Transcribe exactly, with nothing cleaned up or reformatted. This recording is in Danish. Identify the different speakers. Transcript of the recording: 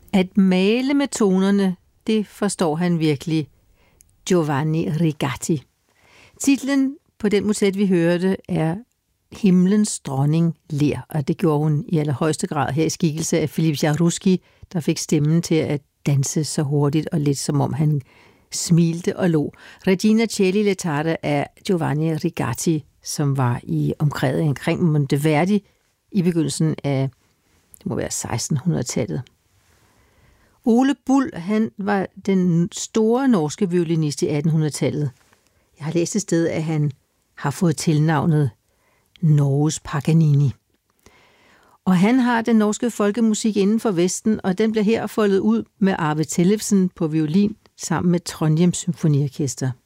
Speaker 1: At male med tonerne, det forstår han virkelig, Giovanni Rigatti. Titlen på den motet, vi hørte, er Himlens dronning ler, og det gjorde hun i allerhøjeste grad her i skikkelse af Philippe Jaruski, der fik stemmen til at danse så hurtigt og lidt, som om han smilte og lå. Regina Coeli Lettare er Giovanni Rigatti, som var i omkring omkring Monteverdi i begyndelsen af, det må være sekstenhundredetallet. Ole Bull, han var den store norske violinist i attenhundredetallet. Jeg har læst et sted, at han har fået tilnavnet Norges Paganini. Og han har den norske folkemusik inden for Vesten, og den bliver her foldet ud med Arve Tellefsen på violin sammen med Trondhjems Symfoniorkester.